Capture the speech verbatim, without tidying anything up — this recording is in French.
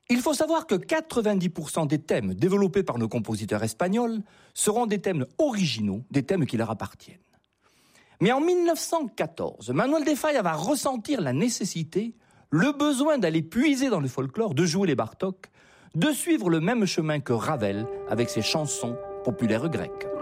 Il faut savoir que quatre-vingt-dix pour cent des thèmes développés par nos compositeurs espagnols seront des thèmes originaux, des thèmes qui leur appartiennent. Mais en mille neuf cent quatorze, Manuel de Falla va ressentir la nécessité, le besoin d'aller puiser dans le folklore, de jouer les Bartók, de suivre le même chemin que Ravel avec ses chansons populaires grecques.